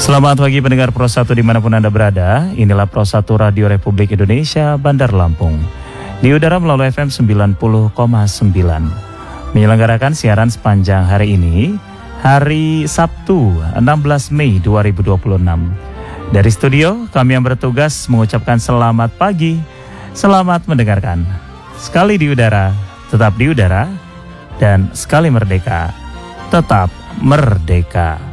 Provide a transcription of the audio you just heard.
Selamat pagi pendengar Pro 1 dimanapun Anda berada. Inilah Pro 1 Radio Republik Indonesia Bandar Lampung. Di udara melalui FM 90,9. Menyelenggarakan siaran sepanjang hari ini, hari Sabtu 16 Mei 2026. Dari studio, kami yang bertugas mengucapkan selamat pagi, selamat mendengarkan. Sekali di udara, tetap di udara, dan sekali merdeka, tetap merdeka.